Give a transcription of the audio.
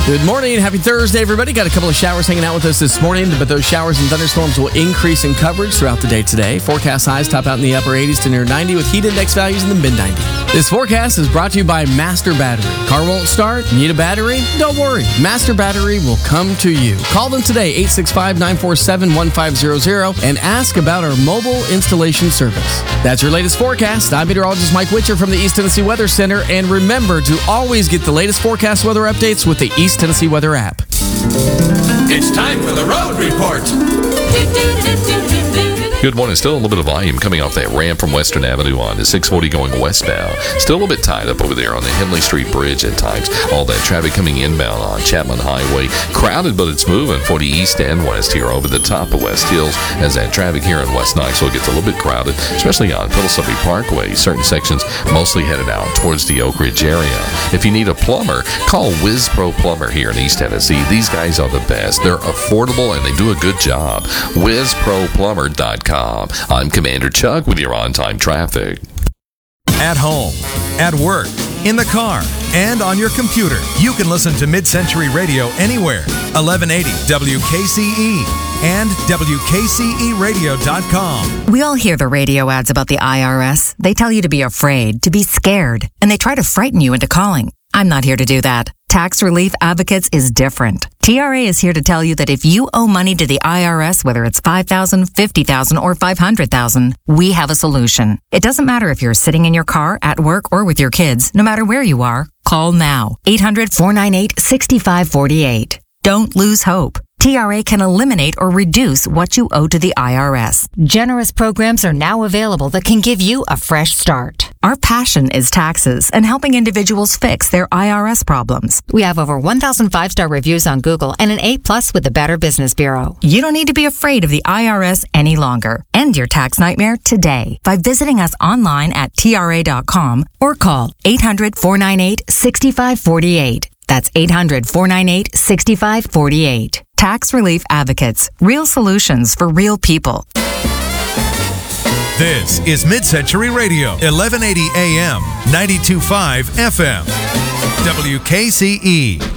Good morning. Happy Thursday, everybody. Got a couple of showers hanging out with us this morning, but those showers and thunderstorms will increase in coverage throughout the day today. Forecast highs top out in the upper 80s to near 90 with heat index values in the mid-90s. This forecast is brought to you by Master Battery. Car won't start? Need a battery? Don't worry. Master Battery will come to you. Call them today, 865-947-1500, and ask about our mobile installation service. That's your latest forecast. I'm meteorologist Mike Witcher from the East Tennessee Weather Center, and remember to always get the latest forecast weather updates with the East Tennessee Weather app. It's time for the road report. Good morning. Still a little bit of volume coming off that ramp from Western Avenue on to 640 going westbound. Still a little bit tied up over there on the Henley Street Bridge at times. All that traffic coming inbound on Chapman Highway. Crowded, but it's moving for the east and west here over the top of West Hills as that traffic here in West Knoxville gets a little bit crowded, especially on Pillsbury Parkway. Certain sections mostly headed out towards the Oak Ridge area. If you need a plumber, call Whiz Pro Plumber here in East Tennessee. These guys are the best. They're affordable and they do a good job. WhizProPlumber.com. I'm Commander Chuck with your on-time traffic. At home, at work, in the car, and on your computer, you can listen to Mid-Century Radio anywhere. 1180 WKCE and WKCEradio.com. We all hear the radio ads about the IRS. They tell you to be afraid, to be scared, and they try to frighten you into calling. I'm not here to do that. Tax Relief Advocates is different. TRA is here to tell you that if you owe money to the IRS, whether it's $5,000, $50,000, or $500,000, we have a solution. It doesn't matter if you're sitting in your car, at work, or with your kids. No matter where you are, call now. 800-498-6548. Don't lose hope. TRA can eliminate or reduce what you owe to the IRS. Generous programs are now available that can give you a fresh start. Our passion is taxes and helping individuals fix their IRS problems. We have over 1,000 5-star reviews on Google and an A+ with the Better Business Bureau. You don't need to be afraid of the IRS any longer. End your tax nightmare today by visiting us online at TRA.com or call 800-498-6548. That's 800-498-6548. Tax Relief Advocates. Real solutions for real people. This is Mid-Century Radio, 1180 AM, 92.5 FM. WKCE.